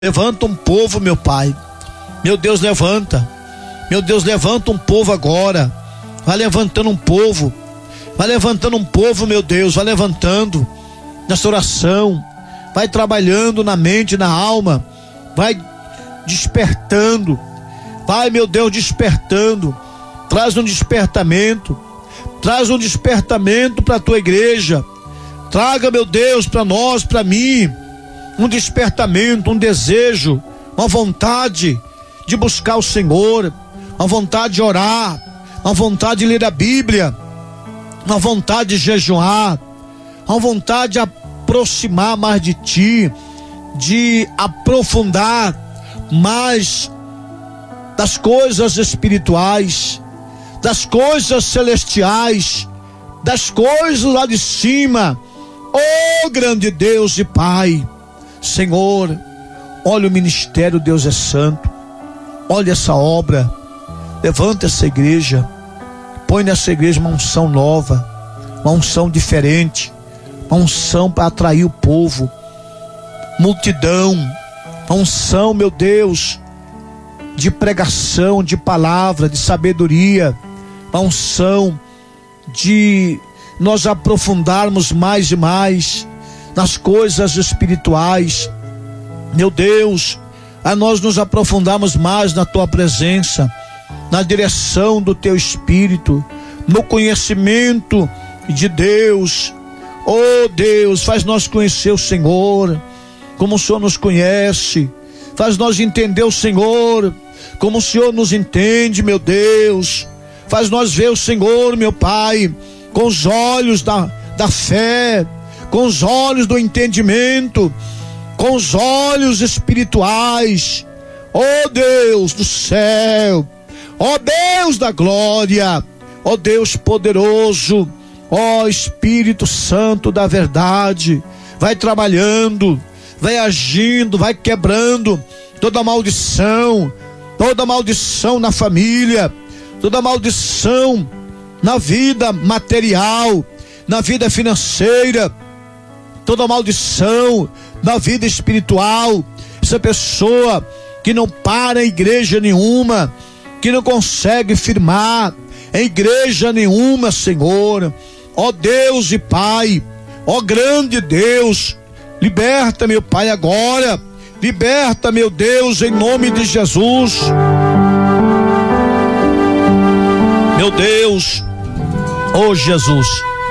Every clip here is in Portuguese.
Levanta um povo, meu Pai. Meu Deus, levanta. Meu Deus, levanta um povo agora. Vai levantando um povo. Vai levantando um povo, meu Deus. Vai levantando nessa oração. Vai trabalhando na mente, na alma. Vai despertando. Vai, meu Deus, despertando. Traz um despertamento. Traz um despertamento para a tua igreja. Traga, meu Deus, para nós, para mim, um despertamento, um desejo, uma vontade de buscar o Senhor, uma vontade de orar, uma vontade de ler a Bíblia, uma vontade de jejuar, uma vontade de aproximar mais de Ti, de aprofundar mais das coisas espirituais, das coisas celestiais, das coisas lá de cima. Oh, grande Deus e Pai, Senhor, olha o ministério, Deus é santo, olha essa obra, levanta essa igreja, põe nessa igreja uma unção nova, uma unção diferente, uma unção para atrair o povo, multidão, uma unção, meu Deus, de pregação, de palavra, de sabedoria, uma unção de nós aprofundarmos mais e mais nas coisas espirituais, meu Deus, a nós nos aprofundarmos mais na Tua presença, na direção do Teu Espírito, no conhecimento de Deus. Oh Deus, faz nós conhecer o Senhor como o Senhor nos conhece, faz nós entender o Senhor como o Senhor nos entende, meu Deus, faz nós ver o Senhor, meu Pai, com os olhos da fé, com os olhos do entendimento, com os olhos espirituais. Oh Deus do céu, oh Deus da glória, oh Deus poderoso, oh Espírito Santo da verdade, vai trabalhando, vai agindo, vai quebrando toda maldição na família, toda maldição na vida material, na vida financeira, toda maldição na vida espiritual. Essa pessoa que não para em igreja nenhuma, que não consegue firmar em igreja nenhuma, Senhor, ó Deus e Pai, ó grande Deus, liberta, meu Pai, agora, liberta, meu Deus, em nome de Jesus. Meu Deus, oh Jesus,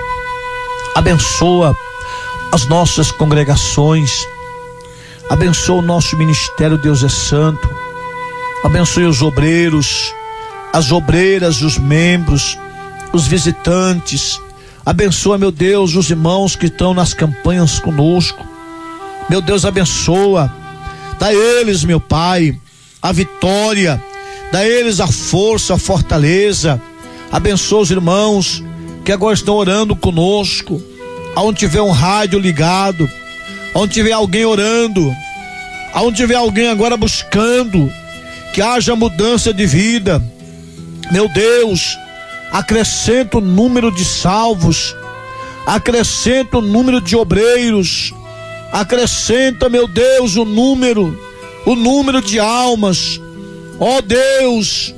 abençoa as nossas congregações, abençoa o nosso ministério, Deus é santo, abençoe os obreiros, as obreiras, os membros, os visitantes, abençoa, meu Deus, os irmãos que estão nas campanhas conosco, meu Deus, abençoa, dá a eles, meu Pai, a vitória, dá a eles a força, a fortaleza, abençoa os irmãos que agora estão orando conosco, aonde tiver um rádio ligado, aonde tiver alguém orando, aonde tiver alguém agora buscando, que haja mudança de vida, meu Deus, acrescenta o número de salvos, acrescenta o número de obreiros, acrescenta, meu Deus, o número de almas, ó Deus,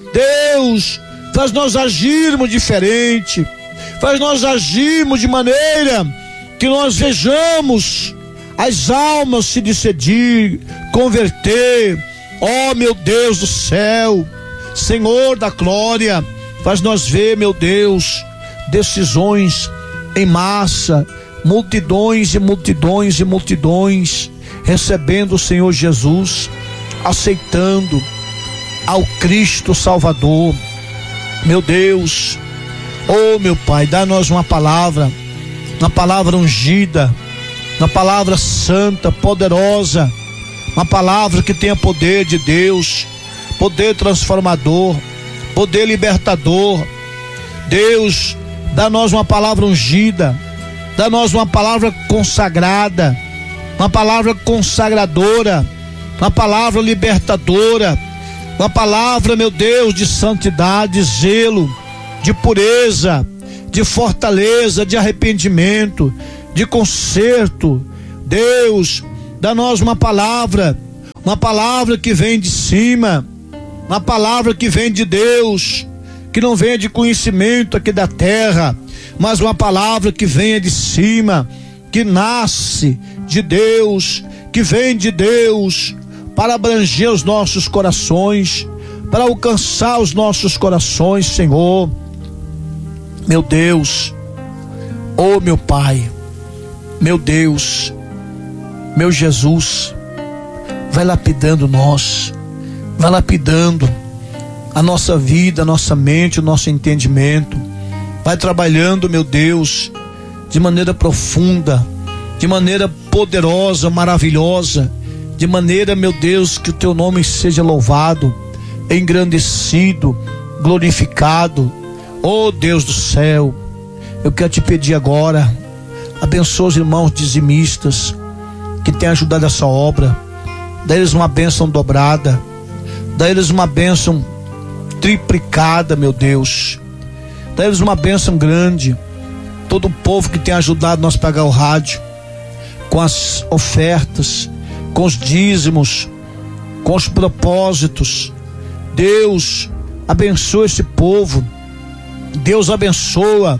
faz nós agirmos diferente, faz nós agirmos de maneira que nós vejamos as almas se decidir, converter, ó meu Deus do céu, Senhor da glória, faz nós ver, meu Deus, decisões em massa, multidões e multidões e multidões, recebendo o Senhor Jesus, aceitando ao Cristo Salvador, meu Deus, oh meu Pai, dá-nos uma palavra ungida, uma palavra santa, poderosa, uma palavra que tenha poder de Deus, poder transformador, poder libertador. Deus, dá-nos uma palavra ungida, dá-nos uma palavra consagrada, uma palavra consagradora, uma palavra libertadora, uma palavra, meu Deus, de santidade, de zelo, de pureza, de fortaleza, de arrependimento, de conserto. Deus, dá-nos uma palavra uma palavra que vem de cima, uma palavra que vem de Deus, que não venha de conhecimento aqui da terra, mas uma palavra que venha de cima, que nasce de Deus, que vem de Deus, para abranger os nossos corações, para alcançar os nossos corações, Senhor. Meu Deus, oh meu Pai, meu Deus, meu Jesus, vai lapidando nós, vai lapidando a nossa vida, a nossa mente, o nosso entendimento, vai trabalhando, meu Deus, de maneira profunda, de maneira poderosa, maravilhosa, de maneira, meu Deus, que o teu nome seja louvado, engrandecido, glorificado. Oh Deus do céu, eu quero te pedir agora, abençoa os irmãos dizimistas que têm ajudado essa obra, dá eles uma bênção dobrada, dá eles uma bênção triplicada, meu Deus, dá eles uma bênção grande. Todo o povo que tem ajudado nós a pagar o rádio, com as ofertas, com os dízimos, com os propósitos, Deus abençoa esse povo, Deus abençoa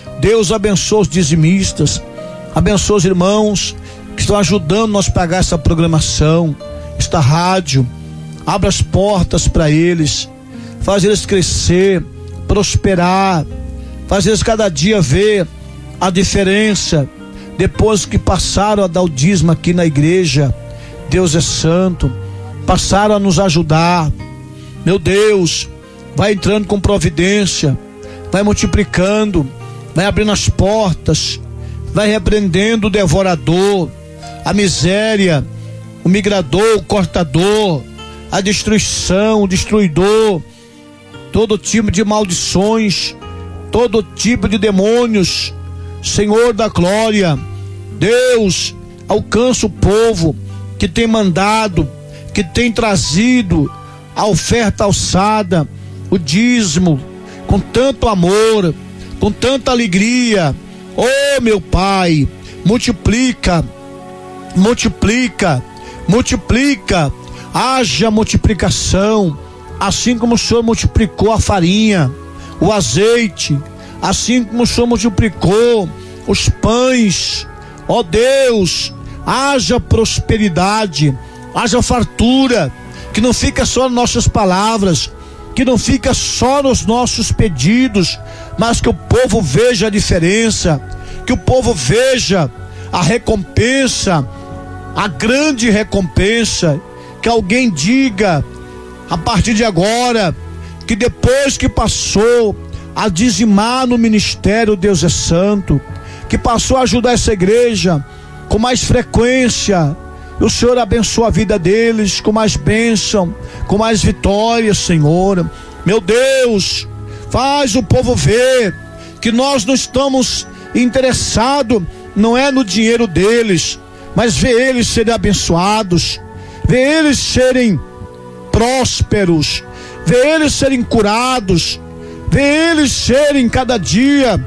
os dizimistas, abençoa os irmãos que estão ajudando nós a pagar essa programação, esta rádio. Abra as portas para eles, faz eles crescer, prosperar, faz eles cada dia ver a diferença depois que passaram a dar o dízimo aqui na igreja. Deus é santo, passaram a nos ajudar. Meu Deus, vai entrando com providência, vai multiplicando, vai abrindo as portas, vai repreendendo o devorador, a miséria, o migrador, o cortador, a destruição, o destruidor, todo tipo de maldições, todo tipo de demônios. Senhor da glória, Deus, alcança o povo que tem mandado, que tem trazido a oferta alçada, o dízimo, com tanto amor, com tanta alegria. Oh meu Pai, multiplica, multiplica, multiplica, haja multiplicação, assim como o Senhor multiplicou a farinha, o azeite, assim como o Senhor multiplicou os pães. Ó Deus, haja prosperidade, haja fartura, que não fica só nas nossas palavras, que não fica só nos nossos pedidos, mas que o povo veja a diferença, que o povo veja a recompensa, a grande recompensa, que alguém diga a partir de agora, que depois que passou a dizimar no ministério Deus é Santo, que passou a ajudar essa igreja com mais frequência, o Senhor abençoa a vida deles com mais bênção, com mais vitória, Senhor. Meu Deus, faz o povo ver que nós não estamos interessados, não é no dinheiro deles, mas ver eles serem abençoados, ver eles serem prósperos, ver eles serem curados, ver eles serem cada dia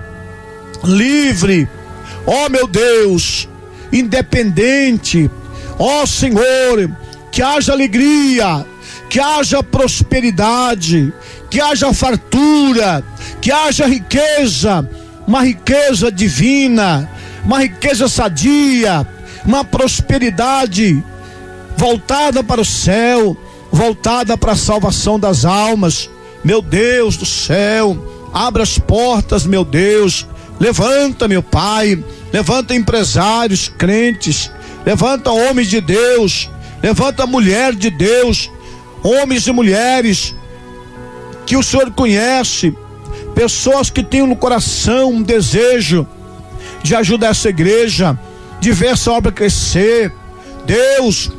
livre. Ó meu Deus, independente. Ó Senhor, que haja alegria, que haja prosperidade, que haja fartura, que haja riqueza, uma riqueza divina, uma riqueza sadia, uma prosperidade voltada para o céu, voltada para a salvação das almas. Meu Deus do céu, abra as portas, meu Deus, levanta, meu Pai, levanta empresários crentes, levanta homens de Deus, levanta mulher de Deus, homens e mulheres que o Senhor conhece, pessoas que têm no coração um desejo de ajudar essa igreja, de ver essa obra crescer. Deus,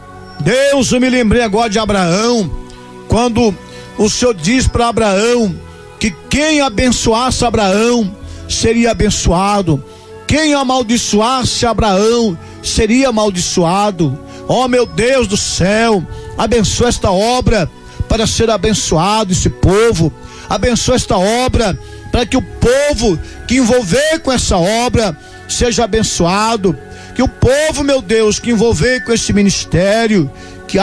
eu me lembrei agora de Abraão, quando o Senhor diz para Abraão que quem abençoasse Abraão seria abençoado, quem amaldiçoasse Abraão seria amaldiçoado. Ó meu Deus do céu, abençoa esta obra para ser abençoado esse povo, abençoa esta obra para que o povo que envolver com essa obra seja abençoado, que o povo, meu Deus, que envolver com esse ministério